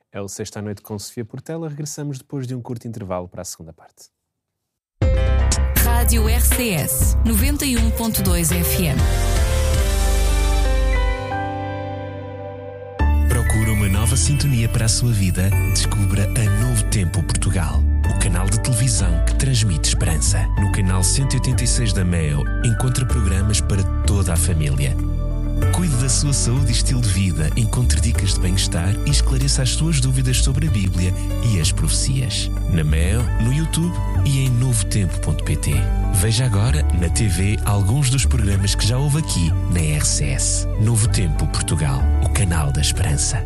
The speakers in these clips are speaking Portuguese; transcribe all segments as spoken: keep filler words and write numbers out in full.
É o Sexta à Noite com Sofia Portela. Regressamos depois de um curto intervalo para a segunda parte. Rádio R C S noventa e um ponto dois F M. Procura uma nova sintonia para a sua vida? Descubra a Novo Tempo Portugal, o canal de televisão que transmite esperança. No canal cento e oitenta e seis da Meo, encontra programas para toda a família. Cuide da sua saúde e estilo de vida, encontre dicas de bem-estar e esclareça as suas dúvidas sobre a Bíblia e as profecias. Na Meo, no YouTube e em novo tempo ponto pt. Veja agora na T V alguns dos programas que já houve aqui na R C S. Novo Tempo Portugal, o canal da esperança.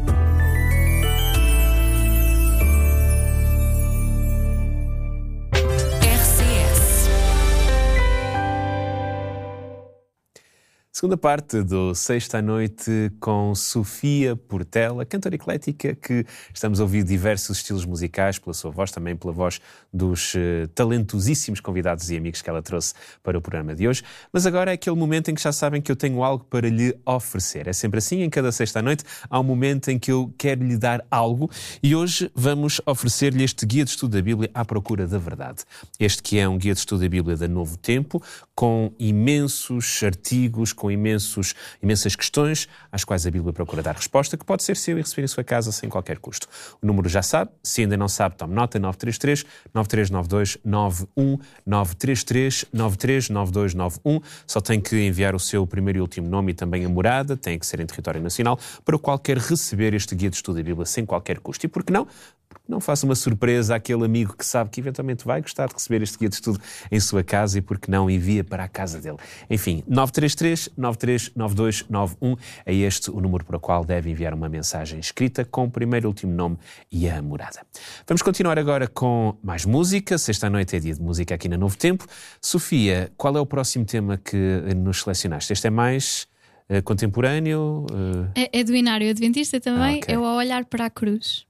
Segunda parte do Sexta à Noite com Sofia Portela, cantora eclética que estamos a ouvir diversos estilos musicais pela sua voz, também pela voz dos uh, talentosíssimos convidados e amigos que ela trouxe para o programa de hoje. Mas agora é aquele momento em que já sabem que eu tenho algo para lhe oferecer. É sempre assim, em cada Sexta à Noite há um momento em que eu quero lhe dar algo e hoje vamos oferecer-lhe este guia de estudo da Bíblia à procura da verdade. Este que é um guia de estudo da Bíblia da Novo Tempo, com imensos artigos, com imensos, imensas questões às quais a Bíblia procura dar resposta, que pode ser seu e receber em sua casa sem qualquer custo. O número já sabe, se ainda não sabe, tome nota: nove três três, nove três nove dois, nove um, nove três três, nove três nove dois, nove um. Só tem que enviar o seu primeiro e último nome e também a morada, tem que ser em território nacional, para o qual quer receber este guia de estudo da Bíblia sem qualquer custo. E por que não? Porque não faça uma surpresa àquele amigo que sabe que eventualmente vai gostar de receber este guia de estudo em sua casa e porque não envia para a casa dele. Enfim, nove três três, nove três nove dois, nove um é este o número para o qual deve enviar uma mensagem escrita com o primeiro e último nome e a morada. Vamos continuar agora com mais música. Sexta à noite é dia de música aqui na Novo Tempo. Sofia, qual é o próximo tema que nos selecionaste? Este é mais uh, contemporâneo? Uh... É, é do Inário Adventista também, ah, okay. É o Olhar para a Cruz.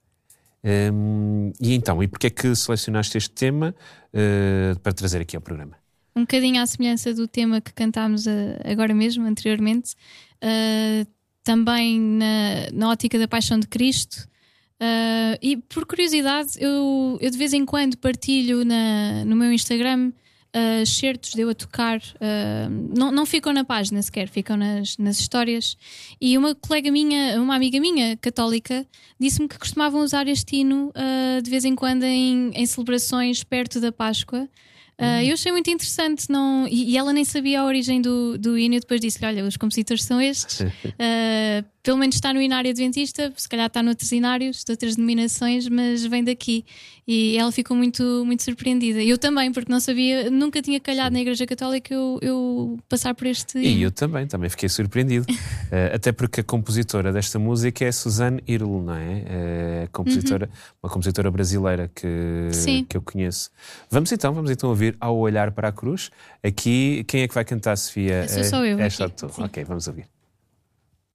Um, e então, e porquê é que selecionaste este tema uh, para trazer aqui ao programa? Um bocadinho à semelhança do tema que cantámos uh, agora mesmo, anteriormente, uh, também na, na ótica da Paixão de Cristo. Uh, e por curiosidade, eu, eu de vez em quando partilho na, no meu Instagram Uh, certos de eu a tocar, uh, não, não ficam na página sequer, ficam nas, nas histórias. E uma colega minha, uma amiga minha católica, disse-me que costumavam usar este hino uh, de vez em quando em, em celebrações perto da Páscoa. Uh, eu achei muito interessante, não, e, e ela nem sabia a origem do, do hino. Eu depois disse-lhe: olha, os compositores são estes, uh, pelo menos está no Inário Adventista, se calhar está noutros inários, de outras denominações, mas vem daqui. E ela ficou muito, muito surpreendida. Eu também, porque não sabia, nunca tinha calhado Sim. na Igreja Católica eu, eu passar por este hino. E eu também, também fiquei surpreendido. uh, até porque a compositora desta música é Suzanne Irle, não é? Uh, compositora, uhum. Uma compositora brasileira que, que eu conheço. Vamos então, vamos então ouvir Ao Olhar para a Cruz. Aqui, quem é que vai cantar, Sofia? Sou só eu. É só tu. Ok, vamos ouvir.